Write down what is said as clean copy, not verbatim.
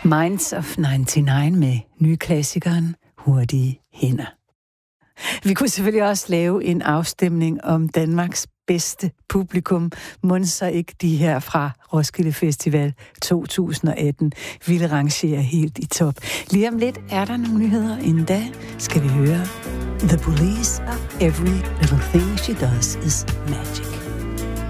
Minds of 99 med nyklassikeren Hurtige Hænder. Vi kunne selvfølgelig også lave en afstemning om Danmarks bedste publikum. Mon så ikke de her fra Roskilde Festival 2018 ville rangere helt i top. Lige om lidt er der nogle nyheder. Inden da skal vi høre The Police of Every Little Thing She Does Is Magic.